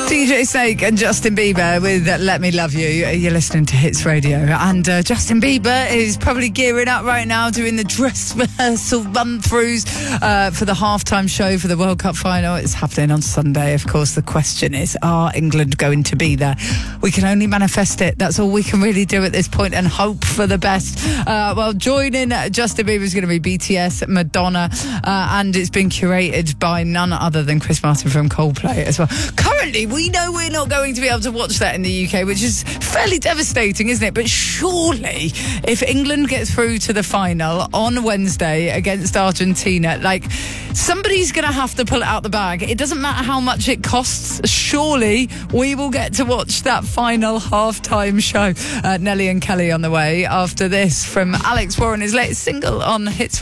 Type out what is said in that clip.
DJ Snake and Justin Bieber with Let Me Love You. You're listening to Hits Radio. And Justin Bieber is probably gearing up right now, doing the dress rehearsal run-throughs for the halftime show for the World Cup final. It's happening on Sunday. Of course, the question is, are England going to be there? We can only manifest it. That's all we can really do at this point, and hope for the best. Well, joining Justin Bieber is going to be BTS, Madonna, and it's been curated by none other than Chris Martin from Coldplay as well. Currently, we know we're not going to be able to watch that in the UK, which is fairly devastating, isn't it? But surely, if England gets through to the final on Wednesday against Argentina, like, somebody's going to have to pull it out the bag. It doesn't matter how much it costs. Surely, we will get to watch that final halftime show. Nelly and Kelly on the way after this from Alex Warren, his latest single on Hits